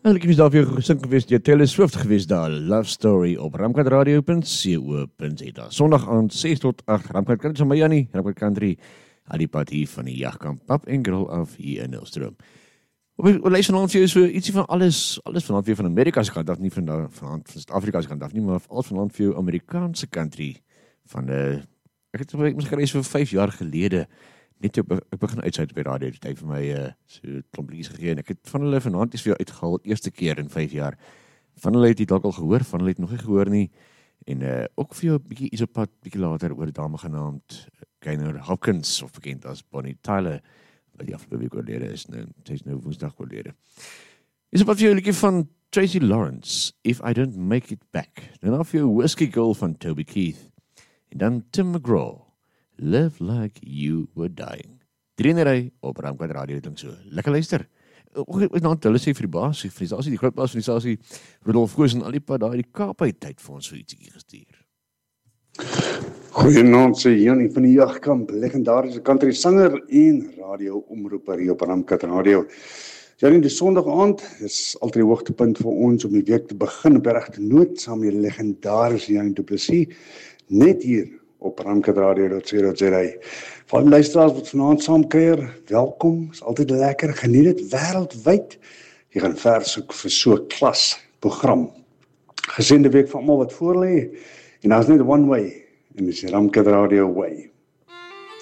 Ek was daar vir gesing gewees, die Taylor Swift gewees daar, Love Story op ramkatradio.co.za. Sondag aand 6 tot 8, Ramkat Country van Miami, Ramkat Country, aan die pad hier van die Jagkamp Pub en Grill af hier in Nelstroom. Op lees vanavond vir jou so ietsie van alles vanavond weer van Amerika's kant af, nie van Suid-Afrika's kant af nie, maar alles vanavond vir jou Amerikaanse country van, ek het miskien gereis vir 5 jaar gelede, net toe ek begin uitsuit op die radio, het hy vir my so klomplies gegee, en ek het van hulle vanavond is vir jou uitgehaal, eerste keer in 5 jaar. Van hulle het die dalk al gehoor, van hulle het nog nie gehoor nie, en ook vir jou bietjie iets op pad, bietjie later oor 'n dame genaamd Gaynor Hopkins, of bekend as Bonnie Tyler, wat die afgelope week oorlede is, sy is nou woensdag oorlede. Is op pad vir jou 'n liedjie van Tracy Lawrence, If I Don't Make It Back, dan af vir jou Whiskey Girl van Toby Keith, en dan Tim McGraw, Live Like You Were Dying. 3 in 'n ry op Ramkat Radio, dink so. Lekker luister. Hulle sê vir die baas, vir die stasie, die groot baas van die stasie, Rudolf Goos en al die pad daar die Kaap uit tyd vir ons so ietsie gestuur. Goeienaand, sê Janie van die Jagkamp, legendariese country sanger en radio-omroeper hier op Ramkat Radio. Janie, die Sondag aand is altyd die hoogtepunt vir ons om die week te begin op die regte noot, saam met die legendarische Janie Du Plessis, net hier op ramkatradio.co.za. Van die luisteraars wat vanaand saamkuier, welkom, is altyd lekker, geniet dit wêreldwyd. Jy gaan ver soek vir so 'n klas program. Geseënde week vir almal wat voor lê, en daar's net one way, en dis die Ramkat Radio way.